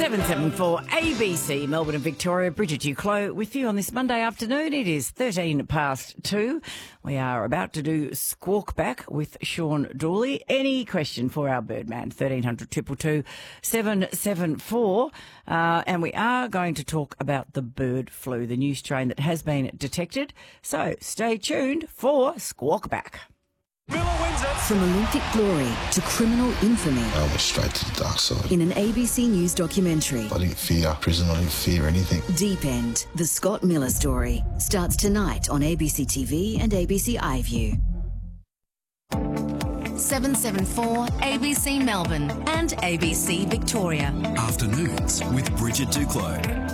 774 ABC, Melbourne and Victoria. Bridget Duclos with you on this Monday afternoon. It is 2:13. We are about to do Squawk Back with Sean Dooley. Any question for our Birdman? 1300 222 774. And we are going to talk about the bird flu, the new strain that has been detected. So stay tuned for Squawk Back. From Olympic glory to criminal infamy. I went straight to the dark side. In an ABC News documentary. I didn't fear prison, I didn't fear anything. Deep End, the Scott Miller story, starts tonight on ABC TV and ABC iView. 774 ABC Melbourne and ABC Victoria. Afternoons with Bridget Duclos.